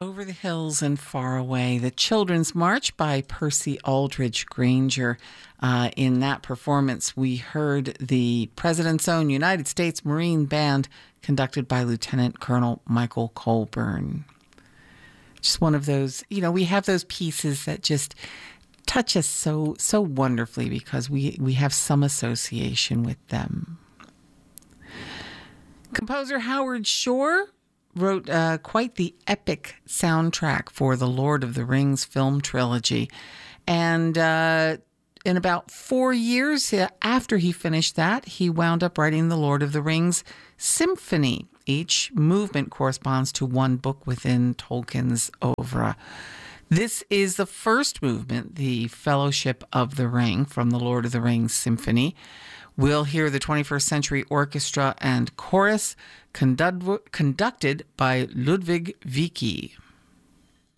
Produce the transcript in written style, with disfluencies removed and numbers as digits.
Over the Hills and Far Away, the Children's March by Percy Aldridge Granger. In that performance, we heard the President's Own United States Marine Band conducted by Lieutenant Colonel Michael Colburn. Just one of those, we have those pieces that just touch us so wonderfully because we have some association with them. Composer Howard Shore wrote quite the epic soundtrack for the Lord of the Rings film trilogy. And in about 4 years after he finished that, he wound up writing the Lord of the Rings Symphony. Each movement corresponds to one book within Tolkien's oeuvre. This is the first movement, the Fellowship of the Ring, from the Lord of the Rings Symphony. We'll hear the 21st Century Orchestra and Chorus conducted by Ludwig Vicky.